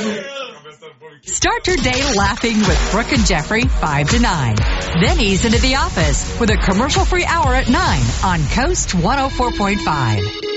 Start your day laughing with Brooke and Jeffrey, 5 to 9. Then ease into the office with a commercial-free hour at 9 on Coast 104.5.